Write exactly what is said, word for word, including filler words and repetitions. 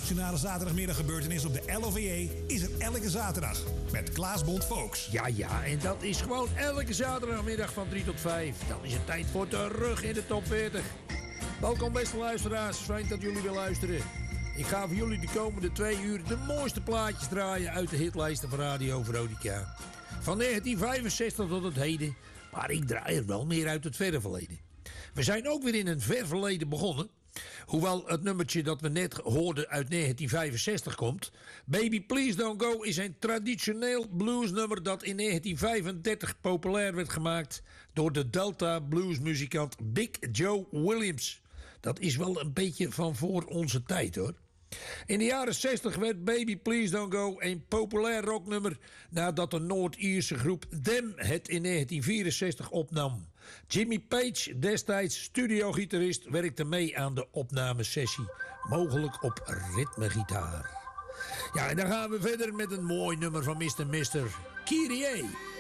nationale zaterdagmiddaggebeurtenis op de L O V J is er elke zaterdag met Klaas Bond Volks. Ja, ja, en dat is gewoon elke zaterdagmiddag van drie tot vijf. Dan is het tijd voor terug in de top veertig. Welkom beste luisteraars, fijn dat jullie weer luisteren. Ik ga voor jullie de komende twee uur de mooiste plaatjes draaien uit de hitlijsten van Radio Veronica. Van negentien vijfenzestig tot het heden, maar ik draai er wel meer uit het verre verleden. We zijn ook weer in een ver verleden begonnen. Hoewel het nummertje dat we net hoorden uit negentien vijfenzestig komt. Baby Please Don't Go is een traditioneel bluesnummer dat in negentien vijfendertig populair werd gemaakt door de Delta bluesmuzikant Big Joe Williams. Dat is wel een beetje van voor onze tijd hoor. In de jaren zestig werd Baby Please Don't Go een populair rocknummer nadat de Noord-Ierse groep Them het in negentien vierenzestig opnam. Jimmy Page, destijds studiogitarist, werkte mee aan de opnamesessie, mogelijk op ritmegitaar. Ja, en dan gaan we verder met een mooi nummer van mister mister Kyrie.